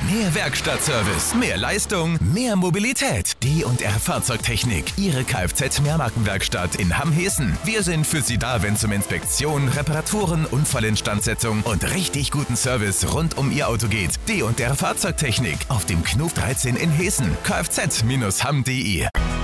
Mehr Werkstattservice, mehr Leistung, mehr Mobilität. D&R Fahrzeugtechnik, Ihre Kfz-Mehrmarkenwerkstatt in Hamm-Hessen. Wir sind für Sie da, wenn es um Inspektion, Reparaturen, Unfallinstandsetzung und richtig guten Service rund um Ihr Auto geht. D&R Fahrzeugtechnik auf dem Knuf 13 in Hessen. kfz-hamm.de